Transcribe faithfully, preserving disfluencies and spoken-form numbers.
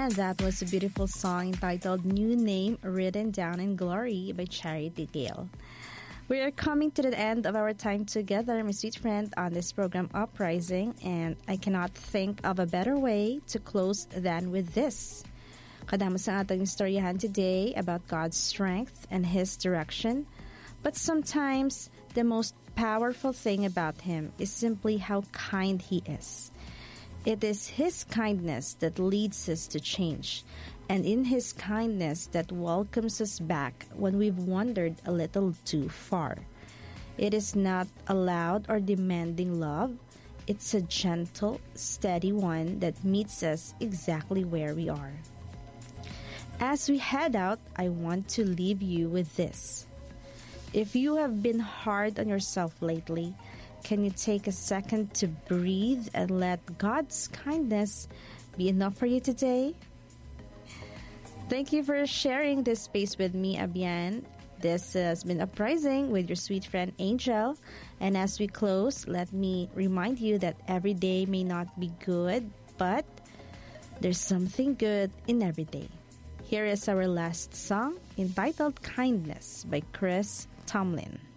And that was a beautiful song entitled New Name Written Down in Glory by Charity Gale. We are coming to the end of our time together, my sweet friend, on this program Uprising, and I cannot think of a better way to close than with this. Kadamos ang ating istoryahan today about God's strength and His direction, but sometimes the most powerful thing about Him is simply how kind He is. It is His kindness that leads us to change, and in His kindness that welcomes us back when we've wandered a little too far. It is not a loud or demanding love. It's a gentle, steady one that meets us exactly where we are. As we head out, I want to leave you with this. If you have been hard on yourself lately, can you take a second to breathe and let God's kindness be enough for you today? Thank you for sharing this space with me, Abian. This has been Uprising with your sweet friend Angel. And as we close, let me remind you that every day may not be good, but there's something good in every day. Here is our last song entitled Kindness by Chris Tomlin.